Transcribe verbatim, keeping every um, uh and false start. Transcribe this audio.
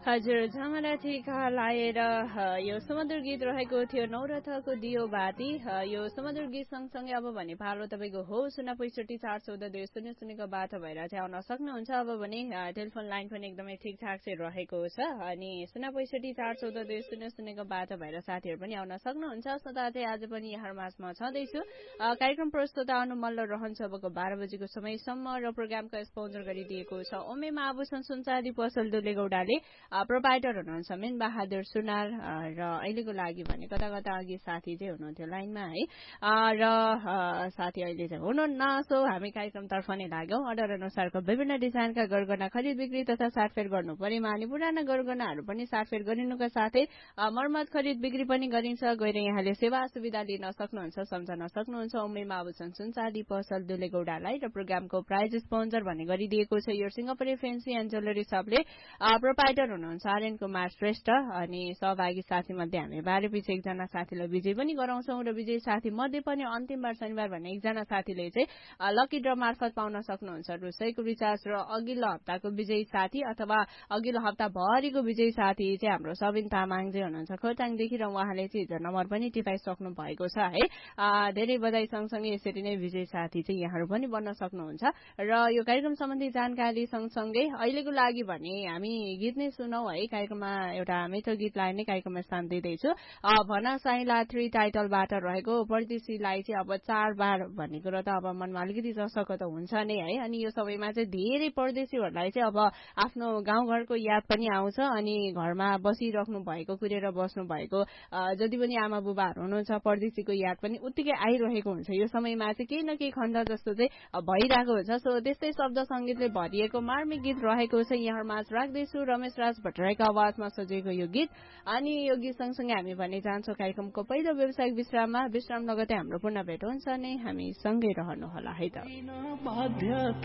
हजुर झमरा ठिका लाएर यो समुद्र गीत रहेको थियो नौरथको दियो बाती। यो समुद्र गीत सँगसँगै अब भने पालो तपाईँको हो शून्य पैँसठी चार चौध दुई शून्य शून्यको बाटो भएर चाहिँ आउन सक्नुहुन्छ। अब भने टेलिफोन लाइन पनि एकदमै ठिकठाक चाहिँ रहेको छ अनि शून्य पैँसठी चार चौध दुई शून्य शून्यको बाटो भएर साथीहरू पनि आउन सक्नुहुन्छ। सदा चाहिँ आज पनि यहाँ माझमा छँदैछु। कार्यक्रम प्रस्तुत आउनु मल्ल रहन्छ अबको बाह्र बजेको समयसम्म र प्रोग्रामको स्पोन्सर गरिदिएको छ ओमेमा आभूषण सुनचाँदी पसल दुले गौडाले। प्रोभाइडर हुनुहुन्छ मेन बहादुर सुनार र अहिलेको लागि भने कता कता अघि साथी चाहिँ हुनुहुन्थ्यो लाइनमा है र साथी अहिले चाहिँ हुनुहुन्न। सो हामी कार्यक्रमतर्फ नै लाग्यौं। अर्डर अनुसारको विभिन्न डिजाइनका गरगहना खरिद बिक्री तथा साटफेर गर्नु परेमा अनि पुराना गरगहनाहरू पनि साटफेर गरिनुका साथै मर्मत खरिद बिक्री पनि गरिन्छ। गएर यहाँले सेवा सुविधा लिन सक्नुहुन्छ, सम्झन सक्नुहुन्छ उमेमा आभूषण सुनचाँदी पसल दुले गौडालाई। र प्रोग्रामको प्राइज स्पोन्सर भन्ने गरिदिएको छ यो Singapure fancy and jewellery शपले। Provider हुनुहुन्छ आर्यन कुमार श्रेष्ठ अनि सहभागी साथी मध्ये हामी बाह्र पछि एकजना साथीलाई विजय पनि गराउँछौं र विजय साथी मध्ये पनि अन्तिमबार शनिबार भन्ने एकजना साथीले चाहिँ लकी ड्र मार्फत पाउन सक्नुहुन्छ रु सयको रिचार्ज। र अघिल्लो हप्ताको विजयी साथी अथवा अघिल्लो हप्ता भरिको विजयी साथी चाहिँ हाम्रो सबिन तामाङ चाहिँ हुनुहुन्छ खोटाङदेखि र उहाँले चाहिँ हिजो नम्बर पनि टिपाइसक्नु भएको छ है। धेरै बधाई सँगसँगै यसरी नै विजयी साथी चाहिँ यहाँहरू पनि बन्न सक्नुहुन्छ। र यो कार्यक्रम सम्बन्धी जानकारी सँगसँगै अहिलेको लागि भने हामी गीत नै सुनौ है। कार्यक्रममा एउटा मिठो गीतलाई नै कार्यक्रममा स्थान दिँदैछु। भना साइला थ्री टाइटलबाट रहेको परदेशीलाई चाहिँ अब चार बार भन्ने कुरो त अब मनमा अलिकति जसको त हुन्छ नै है। अनि यो सबैमा चाहिँ धेरै परदेशीहरूलाई चाहिँ अब आफ्नो गाउँघरको याद पनि आउँछ अनि घरमा बसिराख्नु भएको कुरेर बस्नु भएको जति पनि आमा बुबाहरू हुनुहुन्छ परदेशीको याद पनि उत्तिकै आइरहेको हुन्छ। यो समयमा चाहिँ केही न केही खण्ड जस्तो चाहिँ भइरहेको हुन्छ। सो त्यस्तै शब्द संगीतले भरिएको मार्मिक गीत रहेको छ यहाँ माझ राख्दैछु। रमेश राज भट्टराईको आवाजमा सजिएको यो गीत अनि यो गीत सँगसँगै हामी भने जान्छौँ कार्यक्रमको पहिलो व्यावसायिक विश्राममा। विश्राम लगतै हाम्रो पुनः भेट हुन्छ नै, हामी सँगै रहनुहोला है त।